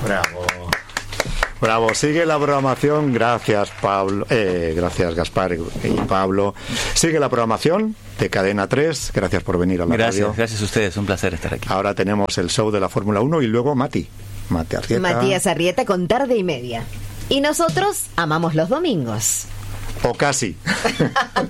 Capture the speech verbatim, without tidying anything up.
Bravo. Bravo, sigue la programación. Gracias, Pablo. Eh, gracias, Gaspar y Pablo. Sigue la programación de Cadena tres. Gracias por venir a la gracias, radio. Gracias a ustedes, un placer estar aquí. Ahora tenemos el show de la Fórmula uno y luego Mati. Mati Arrieta. Matías Arrieta con Tarde y Media. Y nosotros amamos los domingos. O casi.